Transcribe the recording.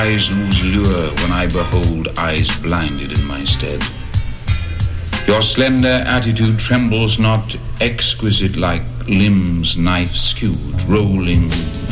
eyes lose lure when I behold eyes blinded in my stead. Your slender attitude trembles not, exquisite like limbs knife skewed, rolling